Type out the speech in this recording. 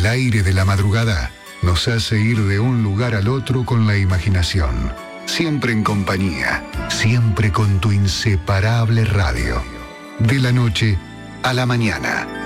El aire de la madrugada nos hace ir de un lugar al otro con la imaginación. Siempre en compañía, siempre con tu inseparable radio. De la noche a la mañana.